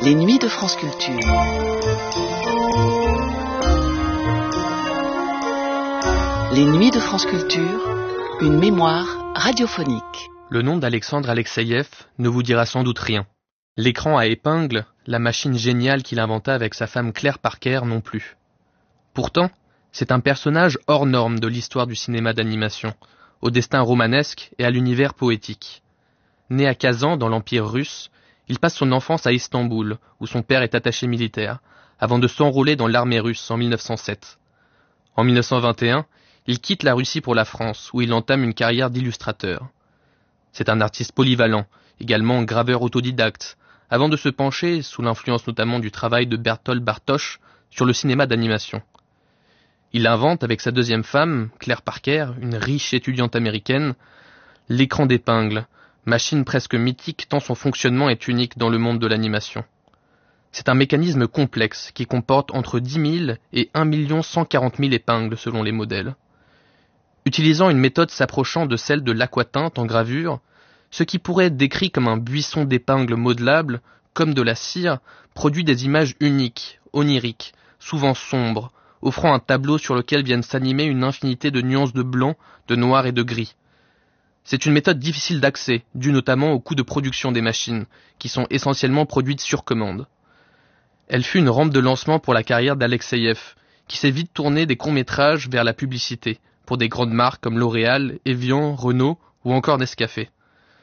Les nuits de France Culture. Les nuits de France Culture, une mémoire radiophonique. Le nom d'Alexandre Alexeïev ne vous dira sans doute rien. L'écran à épingles, la machine géniale qu'il inventa avec sa femme Claire Parker non plus. Pourtant, c'est un personnage hors norme de l'histoire du cinéma d'animation, au destin romanesque et à l'univers poétique. Né à Kazan dans l'Empire russe, il passe son enfance à Istanbul, où son père est attaché militaire, avant de s'enrôler dans l'armée russe en 1907. En 1921, il quitte la Russie pour la France, où il entame une carrière d'illustrateur. C'est un artiste polyvalent, également graveur autodidacte, avant de se pencher, sous l'influence notamment du travail de Bertolt Bartosz, sur le cinéma d'animation. Il invente avec sa deuxième femme, Claire Parker, une riche étudiante américaine, l'écran d'épingles, machine presque mythique tant son fonctionnement est unique dans le monde de l'animation. C'est un mécanisme complexe qui comporte entre 10 000 et 1 140 000 épingles selon les modèles. Utilisant une méthode s'approchant de celle de l'aquatinte en gravure, ce qui pourrait être décrit comme un buisson d'épingles modelables, comme de la cire, produit des images uniques, oniriques, souvent sombres, offrant un tableau sur lequel viennent s'animer une infinité de nuances de blanc, de noir et de gris. C'est une méthode difficile d'accès, due notamment au coût de production des machines, qui sont essentiellement produites sur commande. Elle fut une rampe de lancement pour la carrière d'Alexeïev, qui s'est vite tourné des courts-métrages vers la publicité, pour des grandes marques comme L'Oréal, Evian, Renault ou encore Nescafé.